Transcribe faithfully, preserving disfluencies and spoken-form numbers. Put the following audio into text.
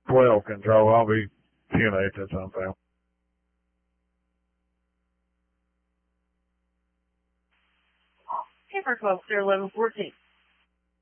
twelve control. I'll be ten eight at some time. Camper twelve, Sierra eleven fourteen.